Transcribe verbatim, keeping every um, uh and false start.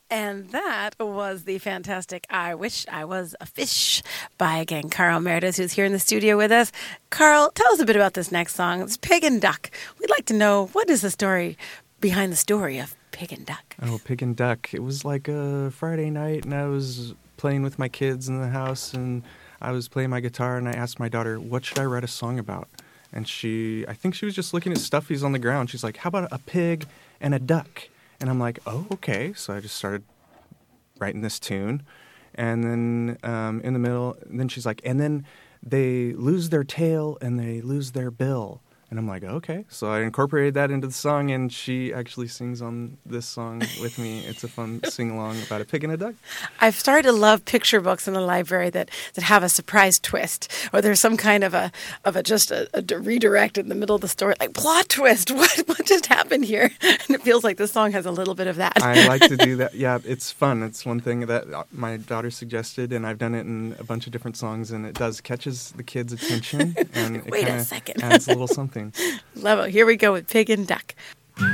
And that was the fantastic I Wish I Was a Fish by, again, Carl Meredith, who's here in the studio with us. Carl, tell us a bit about this next song. It's Pig and Duck. We'd like to know, what is the story behind the story of Pig and Duck? Oh, Pig and Duck. It was like a Friday night, and I was playing with my kids in the house, and I was playing my guitar, and I asked my daughter, what should I write a song about? And she, I think she was just looking at stuffies on the ground. She's like, how about a pig and a duck? And I'm like, oh, okay. So I just started writing this tune. And then um, in the middle, then she's like, and then they lose their tail and they lose their bill. And I'm like, okay. So I incorporated that into the song, and she actually sings on this song with me. It's a fun sing-along about a pig and a duck. I've started to love picture books in the library that, that have a surprise twist, or there's some kind of a of a just a, a redirect in the middle of the story, like plot twist. What what just happened here? And it feels like this song has a little bit of that. I like to do that. Yeah, it's fun. It's one thing that my daughter suggested, and I've done it in a bunch of different songs, and it does catches the kids' attention, and it Wait a kinda second. adds a little something. Love it. Here we go with Pig and Duck.